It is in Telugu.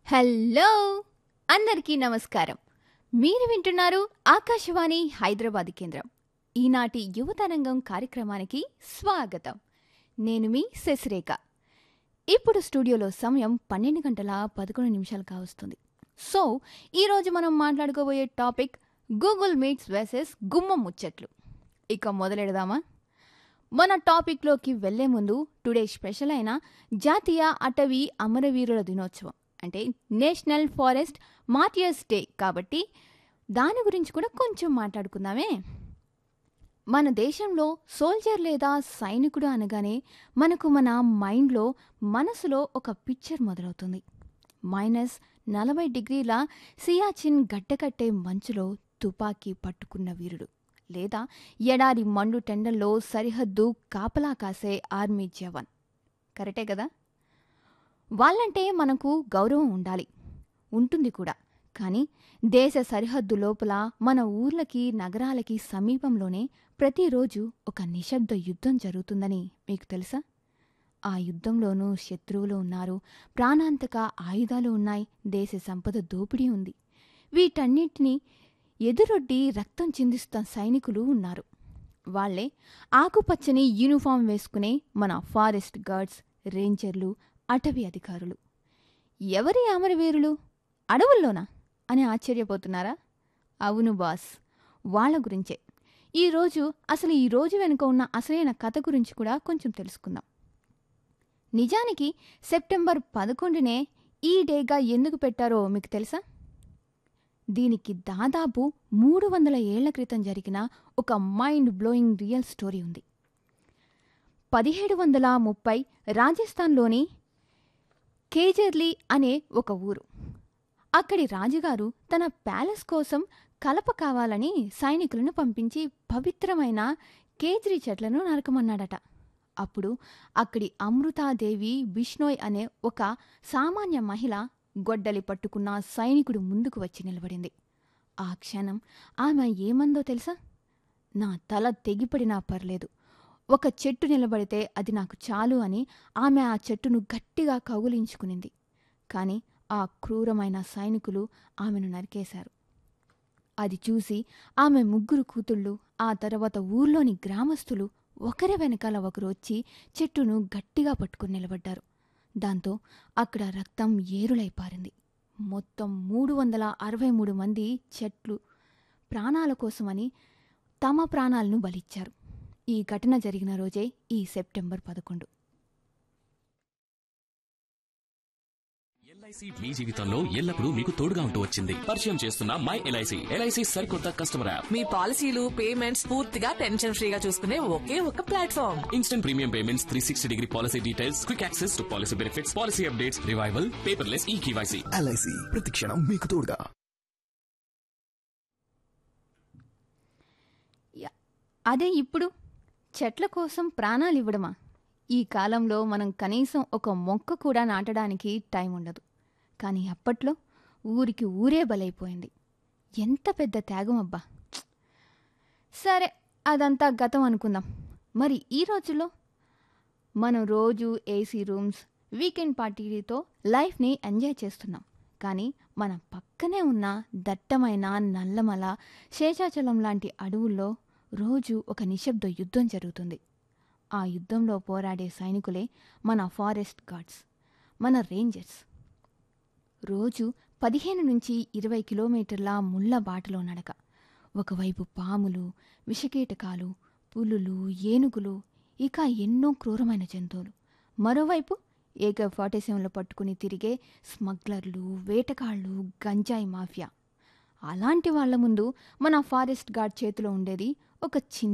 హలో అందరికీ నమస్కారం. మీరు వింటున్నారు ఆకాశవాణి హైదరాబాద్ కేంద్రం. ఈనాటి యువతరంగం కార్యక్రమానికి స్వాగతం. నేను మీ శశిరేఖ. ఇప్పుడు స్టూడియోలో సమయం 12:11 కావస్తుంది. సో ఈరోజు మనం మాట్లాడుకోబోయే టాపిక్ గూగుల్ మీట్స్ వర్సెస్ గుమ్మం ముచ్చట్లు. ఇక మొదలెడదామా? మన టాపిక్లోకి వెళ్లే ముందు టుడే స్పెషల్ అయిన జాతీయ అటవీ అమరవీరుల దినోత్సవం అంటే నేషనల్ ఫారెస్ట్ మార్టియర్స్ డే కాబట్టి దాని గురించి కూడా కొంచెం మాట్లాడుకుందామే. మన దేశంలో సోల్జర్ లేదా సైనికుడు అనగానే మనకు మన మైండ్లో మనసులో ఒక పిక్చర్ మొదలవుతుంది. -40 సియాచిన్ గడ్డకట్టే మంచులో తుపాకీ పట్టుకున్న వీరుడు, లేదా ఎడారి మండు టెండల్లో సరిహద్దు కాపలా కాసే ఆర్మీ జవాన్. కరెక్టే కదా? వాళ్ళంటే మనకు గౌరవం ఉండాలి, ఉంటుంది కూడా. కానీ దేశ సరిహద్దు లోపల మన ఊర్లకి నగరాలకి సమీపంలోనే ప్రతిరోజు ఒక నిశ్శబ్ద యుద్ధం జరుగుతుందని మీకు తెలుసా? ఆ యుద్ధంలోనూ శత్రువులు ఉన్నారు, ప్రాణాంతక ఆయుధాలు ఉన్నాయి, దేశ సంపద దోపిడీ ఉంది. వీటన్నిటినీ ఎదురొడ్డి రక్తం చిందిస్తున్న సైనికులు ఉన్నారు. వాళ్లే ఆకుపచ్చని యూనిఫామ్ వేసుకునే మన ఫారెస్ట్ గార్డ్స్, రేంజర్లు, అటవీ అధికారులు. ఎవరి అమరవీరులు? అడవుల్లోనా అని ఆశ్చర్యపోతున్నారా? అవును బాస్, వాళ్ళ గురించే ఈ రోజు వెనుక ఉన్న అసలైన కథ గురించి కూడా కొంచెం తెలుసుకుందాం. నిజానికి సెప్టెంబర్ 11నే ఈ డేగా ఎందుకు పెట్టారో మీకు తెలుసా? దీనికి దాదాపు 300 ఏళ్ల క్రితం జరిగిన ఒక మైండ్ బ్లోయింగ్ రియల్ స్టోరీ ఉంది. 1730 రాజస్థాన్లోని కేజర్లీ అనే ఒక ఊరు. అక్కడి రాజుగారు తన ప్యాలెస్ కోసం కలప కావాలని సైనికులను పంపించి పవిత్రమైన కేజ్రీ చెట్లను నరకమన్నాడట. అప్పుడు అక్కడి అమృతాదేవి బిష్నోయ్ అనే ఒక సామాన్య మహిళ గొడ్డలి పట్టుకున్న సైనికుడు ముందుకు వచ్చి నిలబడింది. ఆ క్షణం ఆమె ఏమందో తెలుసా? నా తల తెగిపడినా పర్లేదు, ఒక చెట్టు నిలబడితే అది నాకు చాలు అని ఆమె ఆ చెట్టును గట్టిగా కౌగిలించుకునింది. కాని ఆ క్రూరమైన సైనికులు ఆమెను నరికేశారు. అది చూసి ఆమె 3 కూతుళ్ళు, ఆ తర్వాత ఊర్లోని గ్రామస్తులు ఒకరి వెనకాల ఒకరు వచ్చి చెట్టును గట్టిగా పట్టుకుని నిలబడ్డారు. దాంతో అక్కడ రక్తం ఏరులై పారింది. మొత్తం 363 మంది చెట్లు ప్రాణాల కోసమని తమ ప్రాణాలను బలిచ్చారు. ఈ ఘటన జరిగిన రోజే ఈ సెప్టెంబర్ 11. ఎల్ఐసి మీ జీవితంలో ఎల్లప్పుడూ మీకు తోడుగా ఉంటూ వచ్చింది. పరిచయం చేస్తున్న మై ఎల్ఐసి. ఎల్ఐసి సరికొత్త కస్టమర్ యాప్. మీ పాలసీలు, పేమెంట్స్ పూర్తిగా టెన్షన్ ఫ్రీగా చూసుకునే ఒకే ఒక platform. Instant premium payments, 360 policy details, quick access to policy benefits, policy updates, revival, paperless eKYC. LIC ప్రతిక్షణం మీకు తోడుగా. అదే ఇప్పుడు చెట్ల కోసం ప్రాణాలు ఇవ్వడమా? ఈ కాలంలో మనం కనీసం ఒక మొక్క కూడా నాటడానికి టైం ఉండదు. కానీ అప్పట్లో ఊరికి ఊరే బలైపోయింది. ఎంత పెద్ద త్యాగం అబ్బా! సరే, అదంతా గతం అనుకుందాం. మరి ఈ రోజుల్లో మనం రోజు ఏసీ రూమ్స్, వీకెండ్ పార్టీలతో లైఫ్ని ఎంజాయ్ చేస్తున్నాం. కానీ మన పక్కనే ఉన్న దట్టమైన నల్లమల, శేషాచలం లాంటి అడవుల్లో రోజు ఒక నిశ్శబ్ద యుద్ధం జరుగుతుంది. ఆ యుద్ధంలో పోరాడే సైనికులే మన ఫారెస్ట్ గార్డ్స్, మన రేంజర్స్. రోజు 15 నుంచి 20 కిలోమీటర్ల ముళ్ళ బాటలో నడక. ఒకవైపు పాములు, విషకీటకాలు, పులులు, ఏనుగులు, ఇక ఎన్నో క్రూరమైన జంతువులు. మరోవైపు AK-47 పట్టుకుని తిరిగే స్మగ్లర్లు, వేటగాళ్ళు, గంజాయి మాఫియా. అలాంటి వాళ్ల ముందు మన ఫారెస్ట్ గార్డ్ చేతిలో ఉండేది ఒక చిన్న